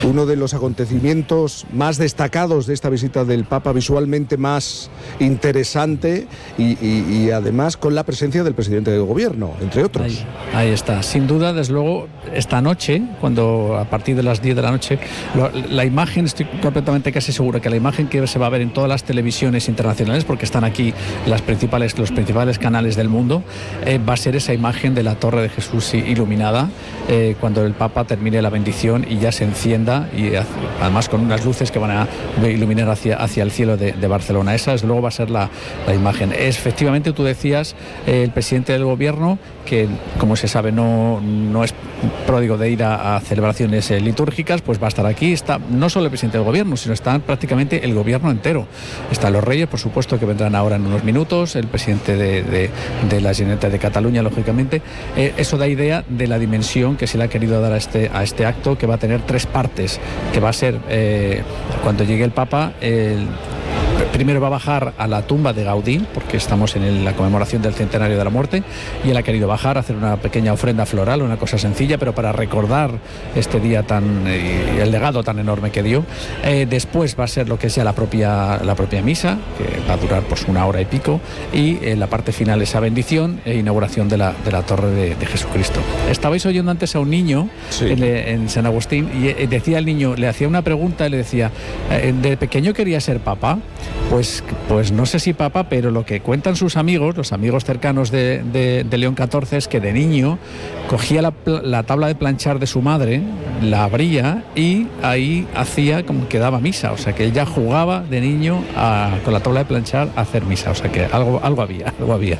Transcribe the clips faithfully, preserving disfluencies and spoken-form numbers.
Uno de los acontecimientos más destacados de esta visita del Papa, visualmente más interesante y, y, y además con la presencia del presidente del gobierno, entre otros. Ahí, ahí está. Sin duda, desde luego, esta noche, cuando a partir de las diez de la noche, lo, la imagen, estoy completamente casi seguro que la imagen que se va a ver en todas las televisiones internacionales, porque están aquí las principales, los principales canales del mundo, eh, va a ser esa imagen de la Torre de Jesús iluminada, eh, cuando el Papa termine la bendición y ya se encienda, y además con unas luces que van a iluminar hacia, hacia el cielo de, de Barcelona. Esa desde luego va a ser la, la imagen. Es, efectivamente, tú decías, eh, el presidente del gobierno, que como se sabe no, no es pródigo de ir a, a celebraciones eh, litúrgicas, pues va a estar aquí. Está no solo el presidente del gobierno, sino está prácticamente el gobierno entero. Están los reyes, por supuesto, que vendrán ahora en unos minutos, el presidente de, de, de la Generalitat de Cataluña, lógicamente. Eh, eso da idea de la dimensión que se le ha querido dar a este, a este acto, que va a tener tres partes, que va a ser, eh, cuando llegue el Papa, el primero va a bajar a la tumba de Gaudí, porque estamos en el, la conmemoración del centenario de la muerte, y él ha querido bajar, hacer una pequeña ofrenda floral, una cosa sencilla, pero para recordar este día tan, y el legado tan enorme que dio. Eh, después va a ser lo que sea la propia, la propia misa, que va a durar pues una hora y pico, y en la parte final esa bendición e inauguración de la, de la Torre de, de Jesucristo. Estabais oyendo antes a un niño, sí, en, en San Agustín, y decía el niño, le hacía una pregunta y le decía, ¿de pequeño quería ser papa? Pues, pues no sé si papa, pero lo que cuentan sus amigos, los amigos cercanos de, de, de León catorce, es que de niño cogía la, la tabla de planchar de su madre, la abría y ahí hacía como que daba misa. O sea que él ya jugaba de niño a, con la tabla de planchar a hacer misa. O sea que algo, algo había, algo había.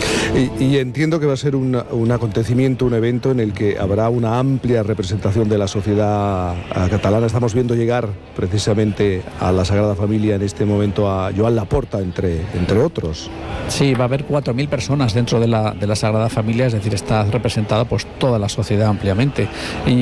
Y, y entiendo que va a ser un, un acontecimiento, un evento en el que habrá una amplia representación de la sociedad catalana. Estamos viendo llegar precisamente a la Sagrada Familia en este momento a Joan Laporta, entre, entre otros. Sí, va a haber cuatro mil personas dentro de la, de la Sagrada Familia, es decir, está representada pues toda la sociedad ampliamente. Y,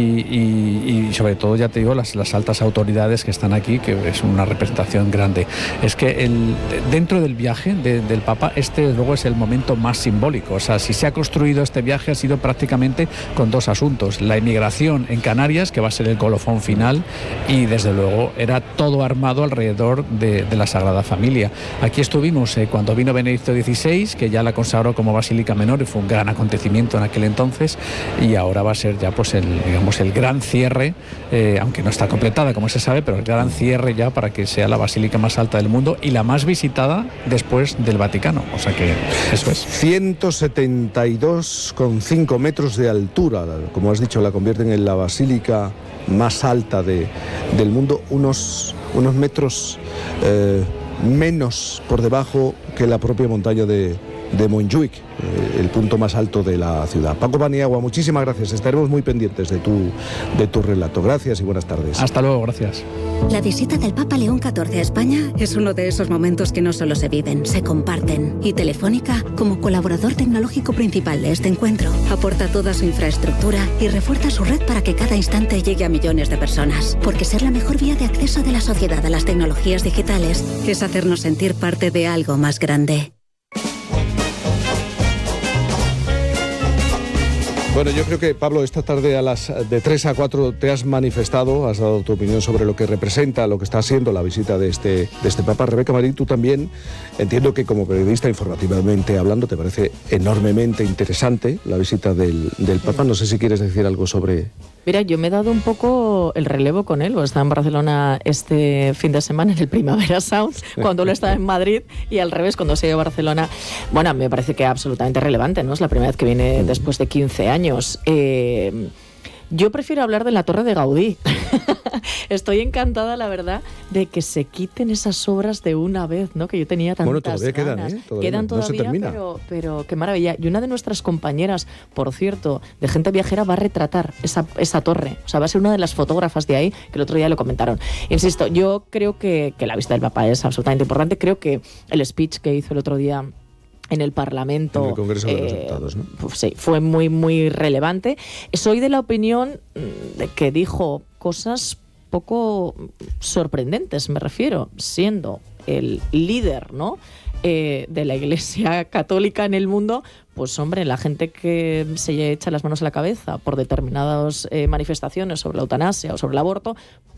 y, y sobre todo, ya te digo, las, las altas autoridades que están aquí, que es una representación grande. Es que el, dentro del viaje de, del Papa, este luego es el momento más simbólico. O sea, si se ha construido este viaje ha sido prácticamente con dos asuntos: la inmigración en Canarias, que va a ser el colofón final, y desde luego era todo armado alrededor de, de la Sagrada Familia. Aquí estuvimos eh, cuando vino Benedicto dieciséis, que ya la consagró como Basílica Menor y fue un gran acontecimiento en aquel entonces, y ahora va a ser ya pues el, digamos, el gran cierre, eh, aunque no está completada como se sabe, pero el gran cierre ya para que sea la basílica más alta del mundo y la más visitada después del Vaticano. O sea que eso es. ciento setenta y dos coma cinco metros de altura, como has dicho, la convierten en la basílica más alta de, del mundo, unos, unos metros eh, menos por debajo que la propia montaña de, de Montjuïc, eh, el punto más alto de la ciudad. Paco Paniagua, muchísimas gracias. Estaremos muy pendientes de tu, de tu relato. Gracias y buenas tardes. Hasta luego, gracias. La visita del Papa León catorce a España es uno de esos momentos que no solo se viven, se comparten. Y Telefónica, como colaborador tecnológico principal de este encuentro, aporta toda su infraestructura y refuerza su red para que cada instante llegue a millones de personas. Porque ser la mejor vía de acceso de la sociedad a las tecnologías digitales es hacernos sentir parte de algo más grande. Bueno, yo creo que, Pablo, esta tarde a las de tres a cuatro te has manifestado, has dado tu opinión sobre lo que representa, lo que está siendo la visita de este, de este Papa. Rebeca Marín, tú también, entiendo que como periodista, informativamente hablando, te parece enormemente interesante la visita del, del Papa. No sé si quieres decir algo sobre... Mira, yo me he dado un poco el relevo con él. Estaba en Barcelona este fin de semana en el Primavera Sound, cuando él estaba en Madrid, y al revés, cuando se ha ido a Barcelona. Bueno, me parece que es absolutamente relevante, ¿no? Es la primera vez que viene después de quince años. Eh, yo prefiero hablar de la Torre de Gaudí. Estoy encantada, la verdad, de que se quiten esas obras de una vez, ¿no? Que yo tenía tantas Bueno, todavía ganas. quedan, ¿eh? Todavía, quedan no todavía, se termina. Pero, pero qué maravilla. Y una de nuestras compañeras, por cierto, de Gente Viajera, va a retratar esa, esa torre. O sea, va a ser una de las fotógrafas de ahí, que el otro día lo comentaron. Insisto, yo creo que, que la visita del Papa es absolutamente importante. Creo que el speech que hizo el otro día en el Parlamento, en el Congreso de los eh, Diputados, ¿no? Pues sí, fue muy, muy relevante. Soy de la opinión de que dijo cosas poco sorprendentes, me refiero, siendo el líder, ¿no?, Eh, de la Iglesia Católica en el mundo, pues hombre, la gente que se echa las manos a la cabeza por determinadas eh, manifestaciones sobre la eutanasia o sobre el aborto,